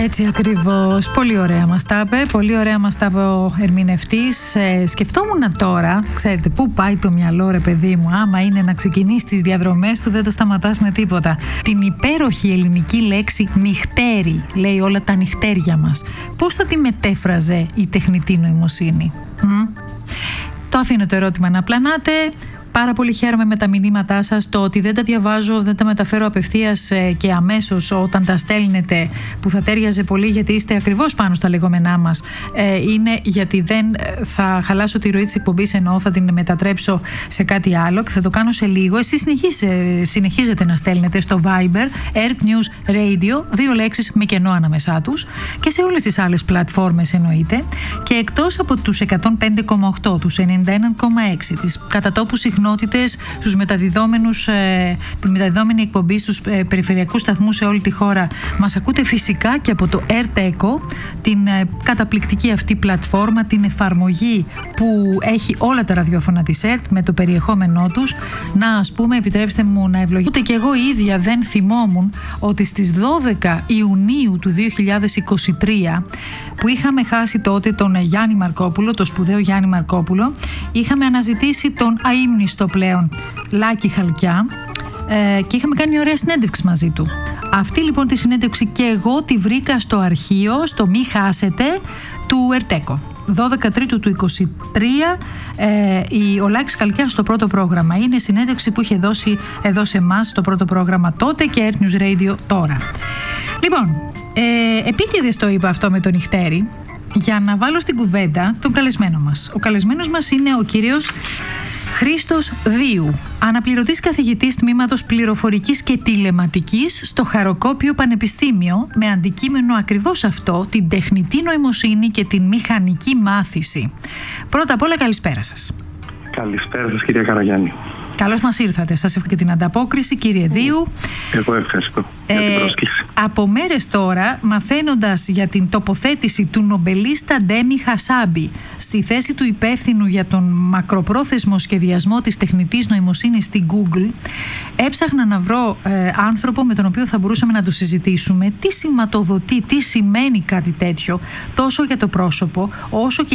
Έτσι ακριβώς. Πολύ ωραία μας τα είπε. Πολύ ωραία μας τα είπε ο ερμηνευτής. Σκεφτόμουν τώρα, ξέρετε, πού πάει το μυαλό, ρε παιδί μου, άμα είναι να ξεκινήσει τις διαδρομές του, δεν το σταματάς με τίποτα. Την υπέροχη ελληνική λέξη νυχτέρι, λέει όλα τα νυχτέρια μας. Πώς θα τη μετέφραζε η τεχνητή νοημοσύνη? Το αφήνω το ερώτημα να πλανάτε. Πάρα πολύ χαίρομαι με τα μηνύματά σας. Το ότι δεν τα διαβάζω, δεν τα μεταφέρω απευθείας και αμέσως όταν τα στέλνετε, που θα τέριαζε πολύ γιατί είστε ακριβώς πάνω στα λεγόμενά μας, είναι γιατί δεν θα χαλάσω τη ροή της εκπομπής, ενώ θα την μετατρέψω σε κάτι άλλο και θα το κάνω σε λίγο. Εσείς συνεχίζετε να στέλνετε στο Viber Earth News Radio, 2 λέξεις με κενό ανάμεσά τους, και σε όλες τις άλλες πλατφόρμες εννοείται, και εκτός από τους 105,8, τους 91,6, τις κατατόπους συχνότητες, στους τη μεταδιδόμενη εκπομπή στους περιφερειακούς σταθμούς σε όλη τη χώρα, μας ακούτε φυσικά και από το Earth-Echo, την καταπληκτική αυτή πλατφόρμα, την εφαρμογή που έχει όλα τα ραδιόφωνα της Earth με το περιεχόμενό τους. Να, ας πούμε, επιτρέψτε μου να ευλογήσω, ούτε και εγώ ίδια δεν θυμόμουν ότι στις 12 Ιουνίου του 2023, που είχαμε χάσει τότε τον Γιάννη Μαρκόπουλο, το σπουδαίο Γιάννη Μαρκόπουλο, είχαμε αναζητήσει τον αείμνηστο πλέον Λάκη Χαλκιά και είχαμε κάνει ωραία συνέντευξη μαζί του. Αυτή λοιπόν τη συνέντευξη και εγώ τη βρήκα στο αρχείο, στο Μη Χάσετε του Earth-Echo. 12 Τρίτου του 23, ο Λάκης Χαλκιάς στο πρώτο πρόγραμμα. Είναι συνέντευξη που είχε δώσει εδώ σε εμάς στο πρώτο πρόγραμμα τότε και Earth News Radio τώρα. Λοιπόν, επίτηδες το είπα αυτό με τον νυχτέρι για να βάλω στην κουβέντα τον καλεσμένο μας. Ο καλεσμένος μας είναι ο κύριος Χρήστος Δίου, αναπληρωτής καθηγητής τμήματος πληροφορικής και τηλεματικής στο Χαροκόπιο Πανεπιστήμιο, με αντικείμενο ακριβώς αυτό, την τεχνητή νοημοσύνη και την μηχανική μάθηση. Πρώτα απ' όλα, καλησπέρα σας. Καλησπέρα σας, κυρία Καραγιάννη. Καλώς μας ήρθατε. Σας ευχαριστώ και την ανταπόκριση, κύριε Δίου. Εγώ ευχαριστώ για την πρόσκληση. Από μέρες τώρα, μαθαίνοντας για την τοποθέτηση του νομπελίστα Ντέμι Χασάμπι στη θέση του υπεύθυνου για τον μακροπρόθεσμο σχεδιασμό της τεχνητής νοημοσύνης στην Google, έψαχνα να βρω άνθρωπο με τον οποίο θα μπορούσαμε να το συζητήσουμε, τι σηματοδοτεί, τι σημαίνει κάτι τέτοιο, τόσο για το πρόσωπο όσο και